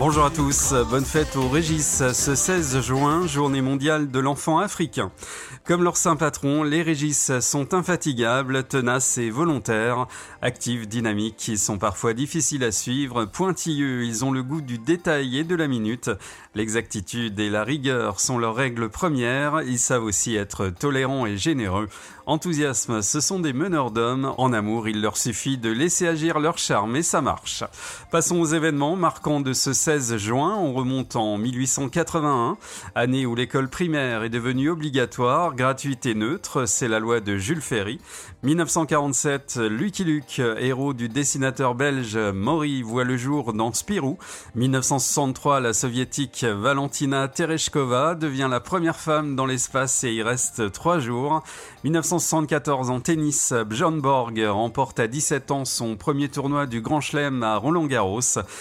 Bonjour à tous, bonne fête au Régis. Ce 16 juin, journée mondiale de l'enfant africain. Comme leur saint patron, les Régis sont infatigables, tenaces et volontaires. Actifs, dynamiques, ils sont parfois difficiles à suivre. Pointilleux, ils ont le goût du détail et de la minute. L'exactitude et la rigueur sont leurs règles premières. Ils savent aussi être tolérants et généreux. Enthousiasme, ce sont des meneurs d'hommes. En amour, il leur suffit de laisser agir leur charme et ça marche. Passons aux événements marquants de ce 16 juin. On remonte en 1881, année où l'école primaire est devenue obligatoire, gratuite et neutre. C'est la loi de Jules Ferry. 1947, Lucky Luke, héros du dessinateur belge Maury, voit le jour dans Spirou. 1963, la soviétique Valentina Tereshkova devient la première femme dans l'espace et y reste 3 jours. 1974, en tennis, Björn Borg remporte à 17 ans son premier tournoi du Grand Chelem à Roland-Garros.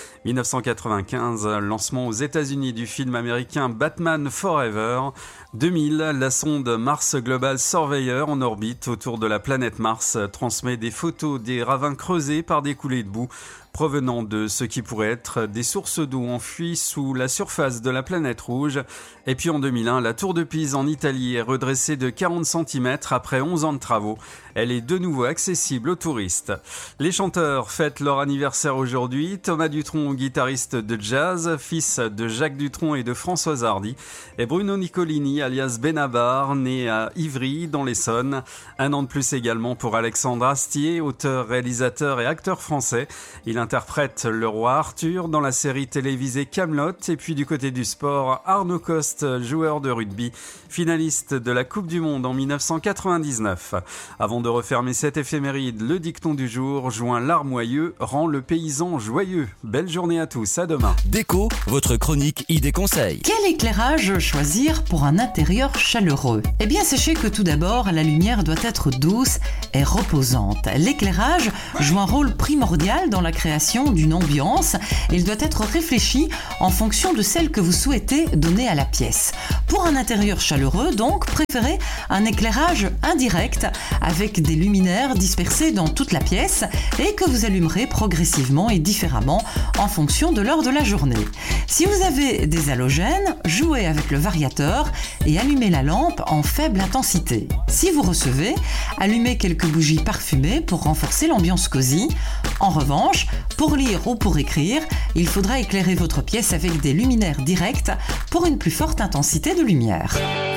1995, lancement aux États-Unis du film américain Batman Forever. 2000, la sonde Mars Global Surveyor en orbite autour de la planète Mars transmet des photos des ravins creusés par des coulées de boue provenant de ce qui pourrait être des sources d'eau enfouies sous la surface de la planète rouge. Et puis en 2001, la tour de Pise en Italie est redressée de 40 cm après 11 ans de travaux. Elle est de nouveau accessible aux touristes. Les chanteurs fêtent leur anniversaire aujourd'hui. Thomas Dutronc, guitariste de jazz, fils de Jacques Dutronc et de Françoise Hardy. Et Bruno Nicolini, alias Benabar, né à Ivry, dans l'Essonne. 1 an de plus également pour Alexandre Astier, auteur, réalisateur et acteur français. Il interprète le roi Arthur dans la série télévisée Kaamelott. Et puis du côté du sport, Arnaud Coste, joueur de rugby, finaliste de la Coupe du Monde en 1999. Avant de refermer cette éphéméride, le dicton du jour: joint larmoyeux rend le paysan joyeux. Belle journée à tous, à demain. Déco, votre chronique idées conseils. Quel éclairage choisir pour un intérieur chaleureux ? Eh bien, sachez que tout d'abord, la lumière doit être douce et reposante. L'éclairage joue un rôle primordial dans la création d'une ambiance. Il doit être réfléchi en fonction de celle que vous souhaitez donner à la pièce. Pour un intérieur chaleureux, donc, préférez un éclairage indirect avec des luminaires dispersés dans toute la pièce et que vous allumerez progressivement et différemment en fonction de l'heure de la journée. Si vous avez des halogènes, jouez avec le variateur et allumez la lampe en faible intensité. Si vous recevez, allumez quelques bougies parfumées pour renforcer l'ambiance cosy. En revanche, pour lire ou pour écrire, il faudra éclairer votre pièce avec des luminaires directs pour une plus forte intensité de lumière.